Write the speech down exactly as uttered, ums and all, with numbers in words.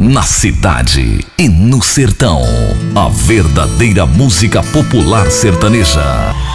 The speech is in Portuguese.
Na cidade e no sertão, a verdadeira música popular sertaneja.